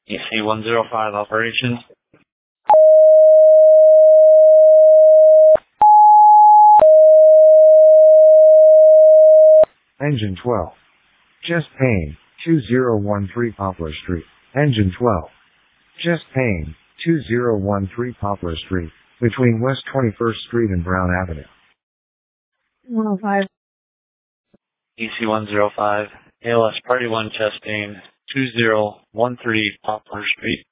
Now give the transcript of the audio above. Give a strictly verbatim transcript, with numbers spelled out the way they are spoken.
E C one zero five operations. Engine twelve. Chest pain, two zero one three Poplar Street. Engine twelve. Chest pain, two zero one three Poplar Street, between West twenty-first Street and Brown Avenue. one oh five. E C one zero five. A L S Party one chest pain, two zero one three Poplar Street.